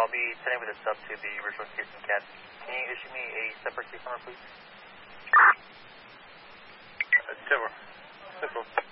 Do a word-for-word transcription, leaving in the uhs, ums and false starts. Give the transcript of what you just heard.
I'll be sending with a sub to the original case in Cat. Can you issue me a separate case number, please? Uh, Timber. Simple.